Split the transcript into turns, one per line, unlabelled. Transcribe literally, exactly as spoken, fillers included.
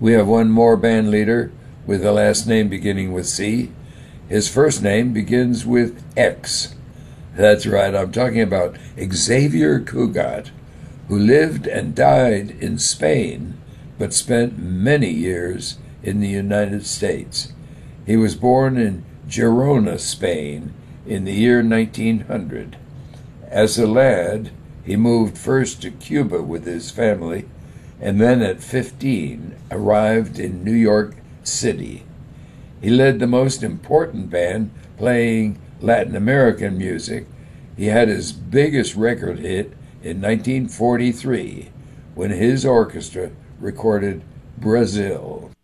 We have one more band leader with a last name beginning with C. His first name begins with X. That's right, I'm talking about Xavier Cugat, who lived and died in Spain, but spent many years in the United States. He was born in Girona, Spain, in the year nineteen hundred. As a lad, he moved first to Cuba with his family, and then at fifteen arrived in New York City. He led the most important band playing Latin American music. He had his biggest record hit in nineteen forty-three when his orchestra recorded Brazil.